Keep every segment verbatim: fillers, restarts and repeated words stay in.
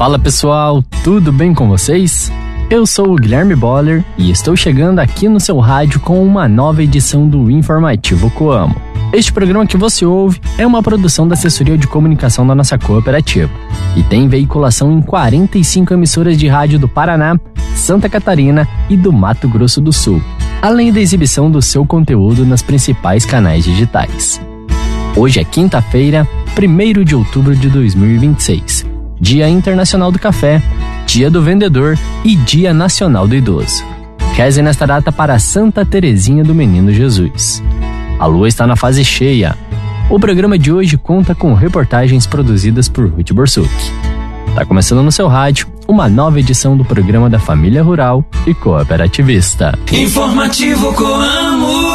Fala pessoal, tudo bem com vocês? Eu sou o Guilherme Boller e estou chegando aqui no seu rádio com uma nova edição do Informativo Coamo. Este programa que você ouve é uma produção da Assessoria de Comunicação da nossa cooperativa e tem veiculação em quarenta e cinco emissoras de rádio do Paraná, Santa Catarina e do Mato Grosso do Sul, além da exibição do seu conteúdo nas principais canais digitais. Hoje é quinta-feira, primeiro de outubro de dois mil e vinte e seis, Dia Internacional do Café, Dia do Vendedor e Dia Nacional do Idoso. Reze nesta data para Santa Terezinha do Menino Jesus. A lua está na fase cheia. O programa de hoje conta com reportagens produzidas por Ruth Borsuk. Está começando no seu rádio uma nova edição do programa da Família Rural e Cooperativista. Informativo Coamo.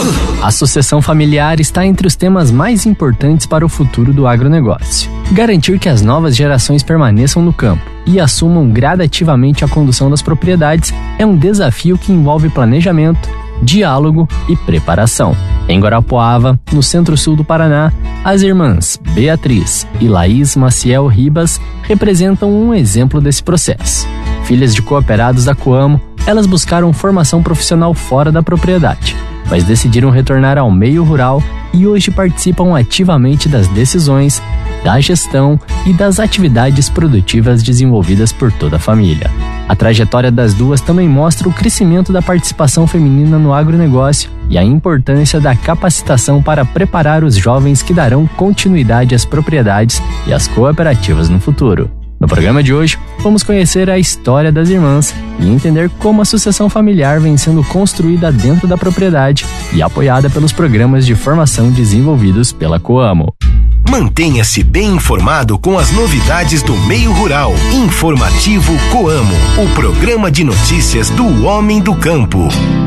A sucessão familiar está entre os temas mais importantes para o futuro do agronegócio. Garantir que as novas gerações permaneçam no campo e assumam gradativamente a condução das propriedades é um desafio que envolve planejamento, diálogo e preparação. Em Guarapuava, no centro-sul do Paraná, as irmãs Beatriz e Laís Maciel Ribas representam um exemplo desse processo. Filhas de cooperados da Coamo, elas buscaram formação profissional fora da propriedade, mas decidiram retornar ao meio rural e hoje participam ativamente das decisões, da gestão e das atividades produtivas desenvolvidas por toda a família. A trajetória das duas também mostra o crescimento da participação feminina no agronegócio e a importância da capacitação para preparar os jovens que darão continuidade às propriedades e às cooperativas no futuro. No programa de hoje, vamos conhecer a história das irmãs e entender como a sucessão familiar vem sendo construída dentro da propriedade e apoiada pelos programas de formação desenvolvidos pela Coamo. Mantenha-se bem informado com as novidades do meio rural. Informativo Coamo, o programa de notícias do homem do campo.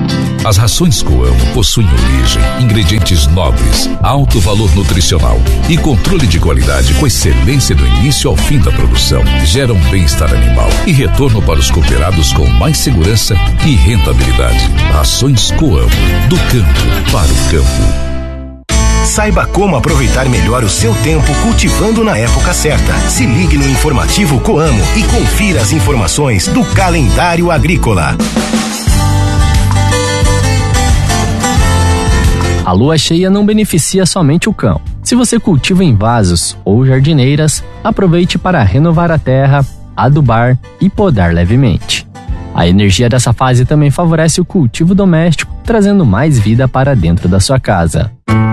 As rações Coamo possuem origem, ingredientes nobres, alto valor nutricional e controle de qualidade com excelência do início ao fim da produção. Geram bem-estar animal e retorno para os cooperados com mais segurança e rentabilidade. Rações Coamo, do campo para o campo. Saiba como aproveitar melhor o seu tempo cultivando na época certa. Se ligue no Informativo Coamo e confira as informações do calendário agrícola. A lua cheia não beneficia somente o campo. Se você cultiva em vasos ou jardineiras, aproveite para renovar a terra, adubar e podar levemente. A energia dessa fase também favorece o cultivo doméstico, trazendo mais vida para dentro da sua casa.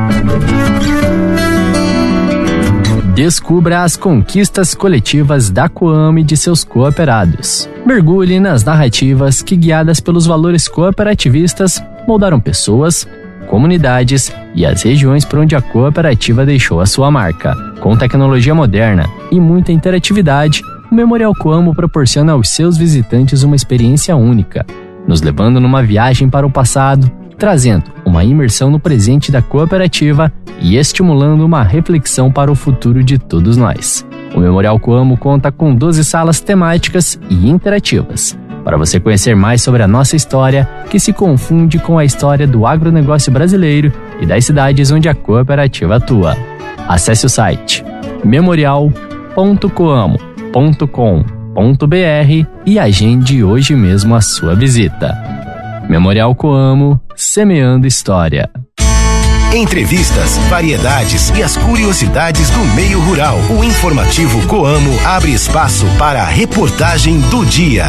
Descubra as conquistas coletivas da Coamo e de seus cooperados. Mergulhe nas narrativas que, guiadas pelos valores cooperativistas, moldaram pessoas, comunidades e as regiões por onde a cooperativa deixou a sua marca. Com tecnologia moderna e muita interatividade, o Memorial Coamo proporciona aos seus visitantes uma experiência única, nos levando numa viagem para o passado, trazendo uma imersão no presente da cooperativa e estimulando uma reflexão para o futuro de todos nós. O Memorial Coamo conta com doze salas temáticas e interativas, para você conhecer mais sobre a nossa história, que se confunde com a história do agronegócio brasileiro e das cidades onde a cooperativa atua. Acesse o site memorial ponto coamo ponto com ponto br e agende hoje mesmo a sua visita. Memorial Coamo, semeando história. Entrevistas, variedades e as curiosidades do meio rural. O Informativo Coamo abre espaço para a reportagem do dia.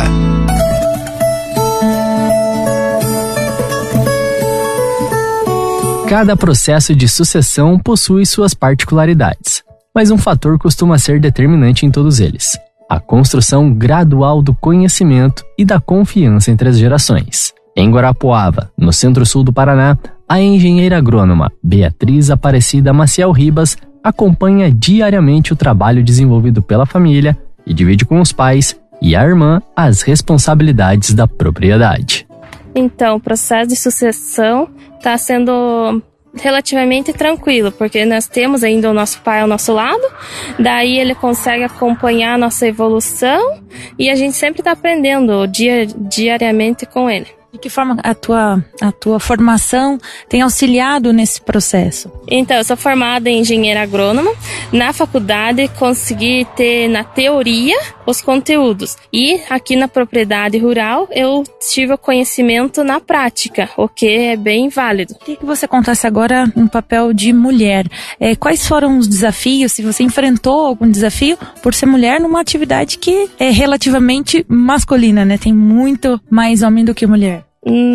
Cada processo de sucessão possui suas particularidades, mas um fator costuma ser determinante em todos eles: a construção gradual do conhecimento e da confiança entre as gerações. Em Guarapuava, no centro-sul do Paraná, a engenheira agrônoma Beatriz Aparecida Maciel Ribas acompanha diariamente o trabalho desenvolvido pela família e divide com os pais e a irmã as responsabilidades da propriedade. Então, o processo de sucessão está sendo relativamente tranquilo, porque nós temos ainda o nosso pai ao nosso lado, daí ele consegue acompanhar a nossa evolução e a gente sempre está aprendendo dia, diariamente com ele. De que forma a tua, a tua formação tem auxiliado nesse processo? Então, eu sou formada em engenheira agrônoma. Na faculdade, consegui ter na teoria os conteúdos. E aqui na propriedade rural eu tive o conhecimento na prática, o que é bem válido. Queria que você contasse agora um papel de mulher. É, quais foram os desafios, se você enfrentou algum desafio por ser mulher numa atividade que é relativamente masculina, né? Tem muito mais homem do que mulher.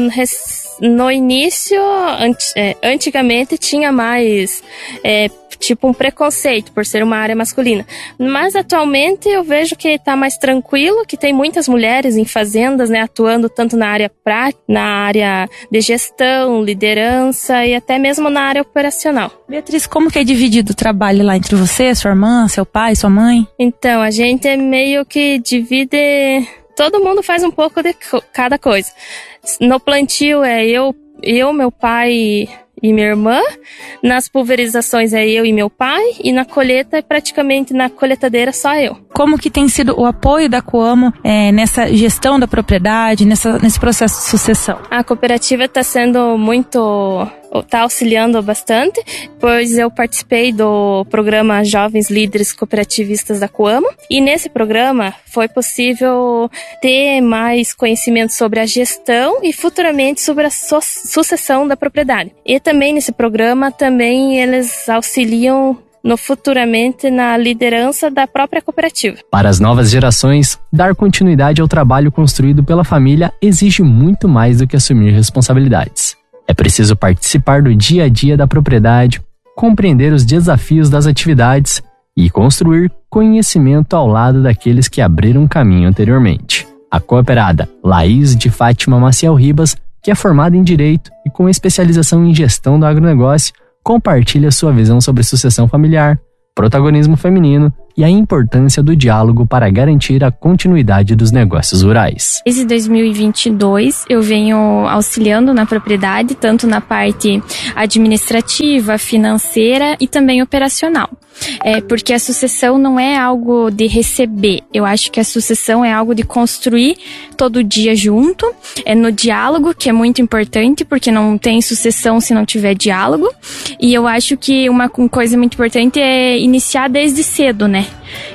No início, antigamente tinha mais é, tipo um preconceito por ser uma área masculina, mas atualmente eu vejo que está mais tranquilo, que tem muitas mulheres em fazendas, né, atuando tanto na área prática, na área de gestão, liderança e até mesmo na área operacional. Beatriz, como que é dividido o trabalho lá entre você, sua irmã, seu pai, sua mãe? Então, a gente meio que divide... Todo mundo faz um pouco de cada coisa. No plantio é eu, eu, meu pai e minha irmã. Nas pulverizações é eu e meu pai. E na colheita é praticamente na colheitadeira só eu. Como que tem sido o apoio da Coamo é, nessa gestão da propriedade, nessa, nesse processo de sucessão? A cooperativa está sendo muito... está auxiliando bastante, pois eu participei do programa Jovens Líderes Cooperativistas da Coamo, e nesse programa foi possível ter mais conhecimento sobre a gestão e futuramente sobre a su- sucessão da propriedade. E também nesse programa também eles auxiliam no futuramente na liderança da própria cooperativa. Para as novas gerações, dar continuidade ao trabalho construído pela família exige muito mais do que assumir responsabilidades. É preciso participar do dia a dia da propriedade, compreender os desafios das atividades e construir conhecimento ao lado daqueles que abriram caminho anteriormente. A cooperada Laís de Fátima Maciel Ribas, que é formada em Direito e com especialização em Gestão do Agronegócio, compartilha sua visão sobre sucessão familiar, protagonismo feminino e a importância do diálogo para garantir a continuidade dos negócios rurais. Desde dois mil e vinte e dois, eu venho auxiliando na propriedade, tanto na parte administrativa, financeira e também operacional. É, porque a sucessão não é algo de receber, eu acho que a sucessão é algo de construir todo dia junto, é no diálogo, que é muito importante, porque não tem sucessão se não tiver diálogo, e eu acho que uma coisa muito importante é iniciar desde cedo, né?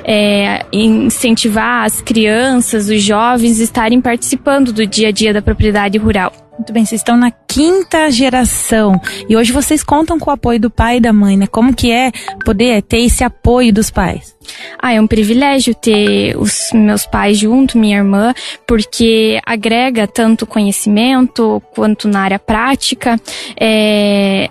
É, incentivar as crianças, os jovens a estarem participando do dia a dia da propriedade rural. Muito bem, vocês estão na quinta geração e hoje vocês contam com o apoio do pai e da mãe, né? Como que é poder ter esse apoio dos pais? Ah, é um privilégio ter os meus pais junto, minha irmã, porque agrega tanto conhecimento quanto na área prática. É...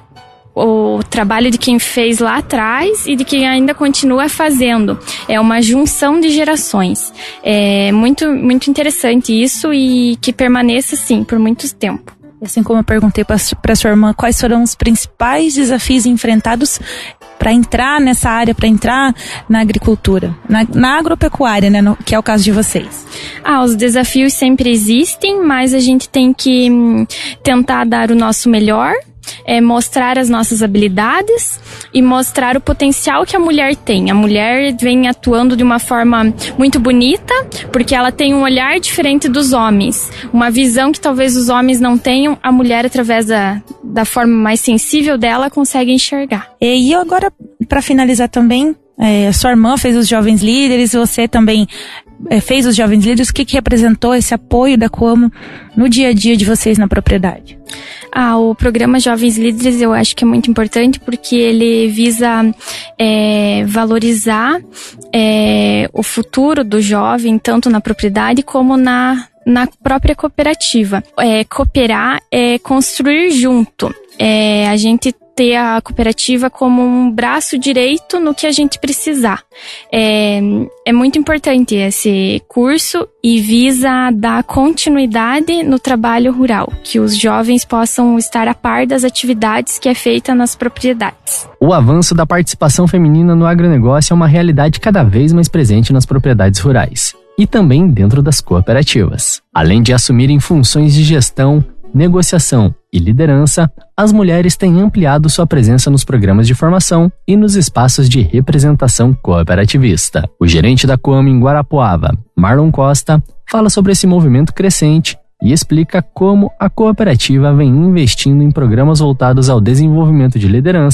o trabalho de quem fez lá atrás e de quem ainda continua fazendo. É uma junção de gerações. É muito, muito interessante isso e que permaneça assim por muito tempo. Assim como eu perguntei para sua irmã quais foram os principais desafios enfrentados para entrar nessa área, para entrar na agricultura, na, na agropecuária, né, no, que é o caso de vocês. Ah, os desafios sempre existem, mas a gente tem que hum, tentar dar o nosso melhor. É mostrar as nossas habilidades e mostrar o potencial que a mulher tem. A mulher vem atuando de uma forma muito bonita, porque ela tem um olhar diferente dos homens. Uma visão que talvez os homens não tenham, a mulher, através da, da forma mais sensível dela, consegue enxergar. E agora, para finalizar também, é, sua irmã fez os Jovens Líderes, você também é, fez os Jovens Líderes. O que, que representou esse apoio da Coamo no dia a dia de vocês na propriedade? Ah, o programa Jovens Líderes eu acho que é muito importante porque ele visa é, valorizar é, o futuro do jovem, tanto na propriedade como na, na própria cooperativa. É, cooperar é construir junto. É, a gente ter a cooperativa como um braço direito no que a gente precisar. É, é muito importante esse curso e visa dar continuidade no trabalho rural, que os jovens possam estar a par das atividades que é feita nas propriedades. O avanço da participação feminina no agronegócio é uma realidade cada vez mais presente nas propriedades rurais e também dentro das cooperativas. Além de assumirem funções de gestão, negociação e liderança, as mulheres têm ampliado sua presença nos programas de formação e nos espaços de representação cooperativista. O gerente da Coamo em Guarapuava, Marlon Costa, fala sobre esse movimento crescente e explica como a cooperativa vem investindo em programas voltados ao desenvolvimento de lideranças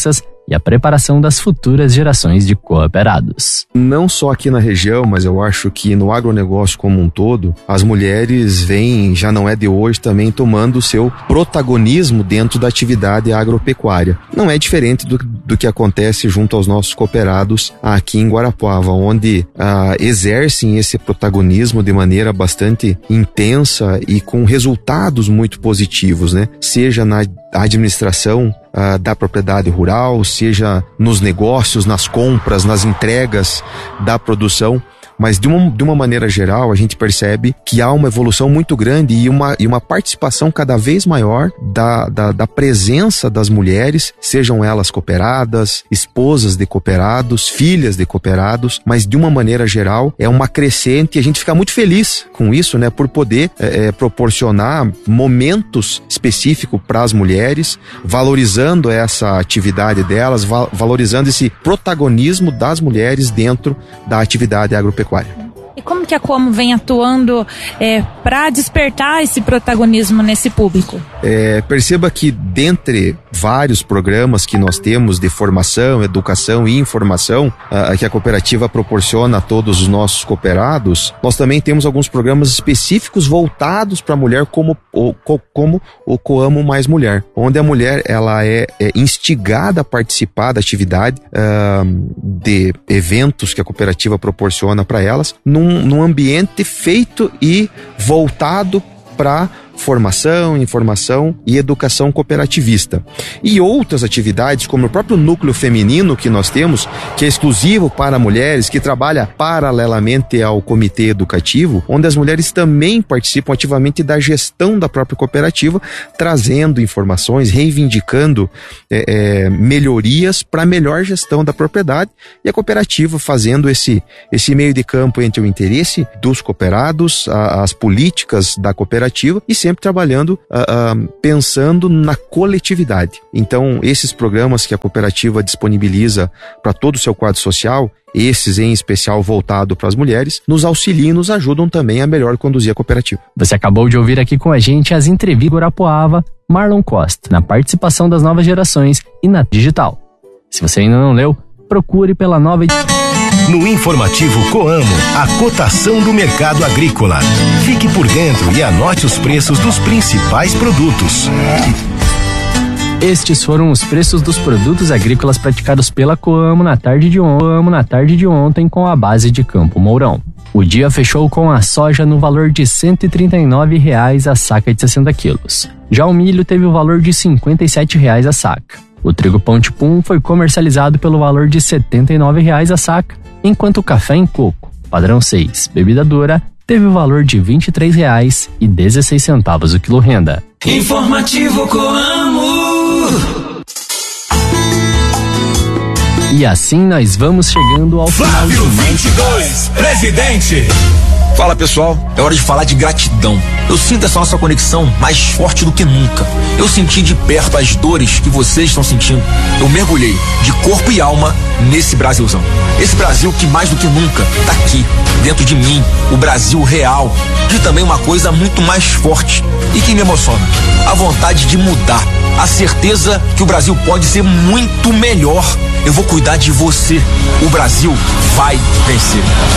e a preparação das futuras gerações de cooperados. Não só aqui na região, mas eu acho que no agronegócio como um todo, as mulheres vêm, já não é de hoje, também tomando o seu protagonismo dentro da atividade agropecuária. Não é diferente do, do que acontece junto aos nossos cooperados aqui em Guarapuava, onde ah, exercem esse protagonismo de maneira bastante intensa e com resultados muito positivos, né? Seja na administração uh, da propriedade rural, seja nos negócios, nas compras, nas entregas da produção. Mas de uma, de uma maneira geral, a gente percebe que há uma evolução muito grande e uma, e uma participação cada vez maior da, da, da presença das mulheres, sejam elas cooperadas, esposas de cooperados, filhas de cooperados, mas de uma maneira geral é uma crescente e a gente fica muito feliz com isso, né, por poder é, proporcionar momentos específicos para as mulheres, valorizando essa atividade delas, va- valorizando esse protagonismo das mulheres dentro da atividade agropecuária. E como que a Coamo vem atuando é, para despertar esse protagonismo nesse público? É, perceba que dentre vários programas que nós temos de formação, educação e informação a, que a cooperativa proporciona a todos os nossos cooperados, nós também temos alguns programas específicos voltados para a mulher, como o, como o Coamo Mais Mulher, onde a mulher ela é, é instigada a participar da atividade uh, de eventos que a cooperativa proporciona para elas, num num ambiente feito e voltado para formação, informação e educação cooperativista. E outras atividades, como o próprio núcleo feminino que nós temos, que é exclusivo para mulheres, que trabalha paralelamente ao comitê educativo, onde as mulheres também participam ativamente da gestão da própria cooperativa, trazendo informações, reivindicando é, é, melhorias para a melhor gestão da propriedade, e a cooperativa fazendo esse, esse meio de campo entre o interesse dos cooperados, a, as políticas da cooperativa, e sempre trabalhando, uh, uh, pensando na coletividade. Então, esses programas que a cooperativa disponibiliza para todo o seu quadro social, esses em especial voltado para as mulheres, nos auxiliam e nos ajudam também a melhor conduzir a cooperativa. Você acabou de ouvir aqui com a gente as entrevistas Guarapuava, Marlon Costa, na participação das novas gerações e na digital. Se você ainda não leu, procure pela nova No informativo Coamo, a cotação do mercado agrícola. Fique por dentro e anote os preços dos principais produtos. Estes foram os preços dos produtos agrícolas praticados pela Coamo na tarde de, on... Coamo na tarde de ontem com a base de Campo Mourão. O dia fechou com a soja no valor de cento e trinta e nove reais a saca de sessenta quilos. Já o milho teve o valor de cinquenta e sete reais a saca. O trigo pão de pum foi comercializado pelo valor de setenta e nove reais a saca, enquanto o café em coco, padrão seis, bebida dura, teve o valor de vinte e três reais e dezesseis centavos o quilo renda. Informativo Coamo. E assim nós vamos chegando ao final de mais... vinte e dois, presidente. Fala pessoal, é hora de falar de gratidão. Eu sinto essa nossa conexão mais forte do que nunca. Eu senti de perto as dores que vocês estão sentindo. Eu mergulhei de corpo e alma nesse Brasilzão. Esse Brasil que mais do que nunca tá aqui, dentro de mim, o Brasil real. E também uma coisa muito mais forte e que me emociona: a vontade de mudar, a certeza que o Brasil pode ser muito melhor. Eu vou cuidar de você. O Brasil vai vencer.